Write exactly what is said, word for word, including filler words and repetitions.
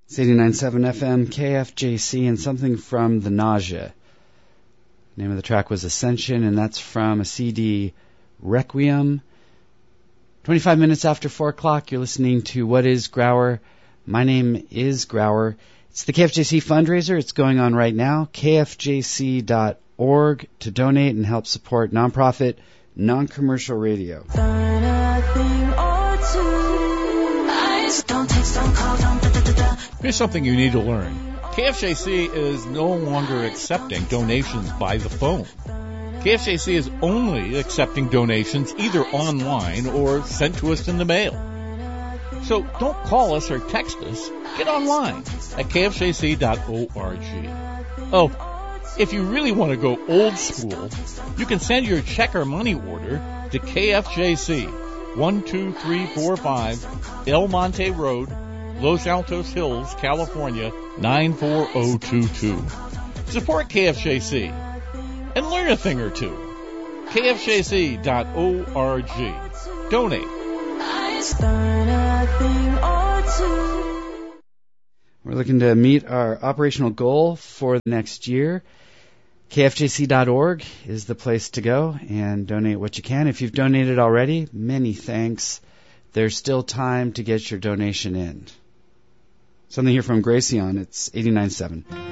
It's eighty-nine point seven F M, K F J C, and something from The Nausea. The name of the track was Ascension, and that's from a C D, Requiem. twenty-five minutes after four o'clock, you're listening to What is Grauer? My name is Grauer. It's the K F J C fundraiser. It's going on right now. K F J C dot org to donate and help support nonprofit, non-commercial radio. Here's something you need to learn. K F J C is no longer accepting donations by the phone. K F J C is only accepting donations either online or sent to us in the mail. So don't call us or text us. Get online at K F J C dot org. Oh, if you really want to go old school, you can send your check or money order to K F J C, one two three four five El Monte Road, Los Altos Hills, California, nine four zero two two. Support K F J C and learn a thing or two. K F J C dot org. Donate. We're looking to meet our operational goal for the next year. K F J C dot org is the place to go and donate what you can. If you've donated already, many thanks. There's still time to get your donation in. Something here from Gracian. It's eighty-nine point seven.